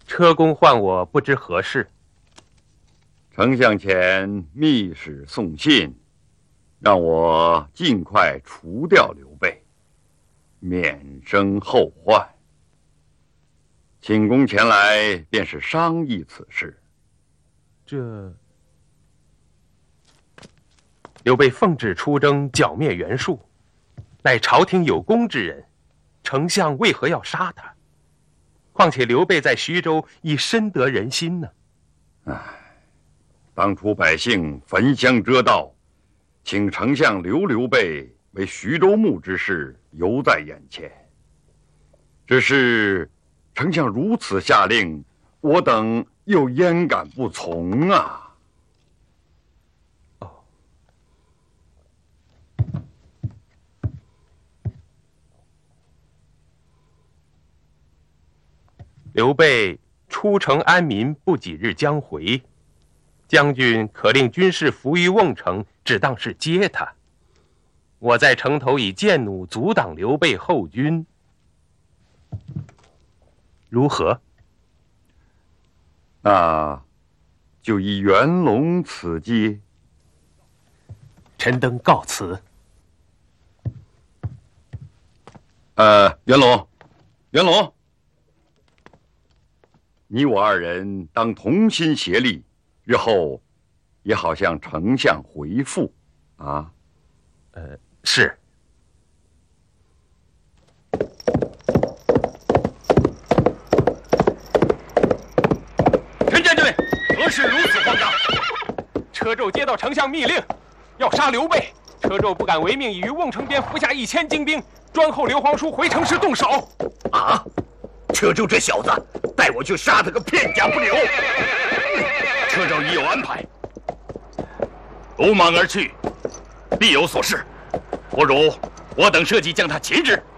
车公唤我不知何事。 丞相前密使送信，让我尽快除掉刘备，免生后患。请公前来，便是商议此事。 这刘备奉旨出征，剿灭袁术，乃朝廷有功之人，丞相为何要杀他？况且刘备在徐州已深得人心呢。 当初百姓焚香遮道，请丞相留刘备为徐州牧之事犹在眼前。只是丞相如此下令，我等又焉敢不从啊？ 刘备出城安民不几日将回，将军可令军士伏于瓮城，只当是接他。我在城头以箭弩阻挡刘备后军，如何？ 那就以袁龙此计。 臣等告辞。 袁龙，袁龙，你我二人当同心协力，日后也好向丞相回复啊。 是。 陈将军，何事如此慌张？ 车胄接到丞相密令，要杀刘备。车胄不敢违命，已于瓮城边伏下1000精兵，专候刘皇叔回城时动手。 啊！车胄这小子，带我去杀他个片甲不留。车胄已有安排，鲁莽而去，必有所事。不如我等设计将他擒之。